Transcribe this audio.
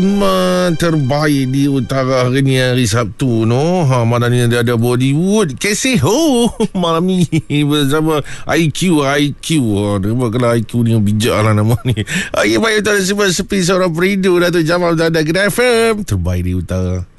Terbaik di utara hari ni, hari Sabtu no. Malam ni ada Bollywood Casey Ho malam ni bersama IQ. Terima kalau IQ ni bijak lah nama ni. Baik, tuan-tuan, sepi seorang perindu Dato' Jamal dan Kedai FM terbaik di utara.